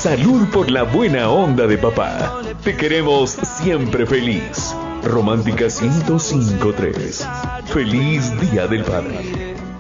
Salud por la buena onda de papá. Te queremos siempre feliz. Romántica 105.3. Feliz Día del Padre.